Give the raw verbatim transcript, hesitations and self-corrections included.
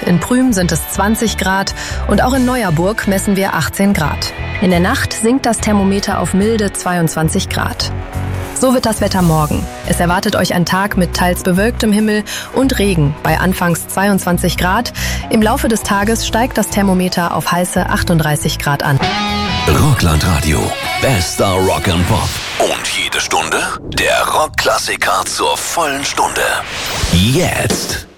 in Prüm sind es zwanzig Grad und auch in Neuerburg messen wir achtzehn Grad. In der Nacht sinkt das Thermometer auf milde zweiundzwanzig Grad. So wird das Wetter morgen. Es erwartet euch ein Tag mit teils bewölktem Himmel und Regen bei anfangs zweiundzwanzig Grad. Im Laufe des Tages steigt das Thermometer auf heiße achtunddreißig Grad an. Rockland-Radio. Bester Rock and Pop. Und jede Stunde der Rockklassiker zur vollen Stunde. Jetzt.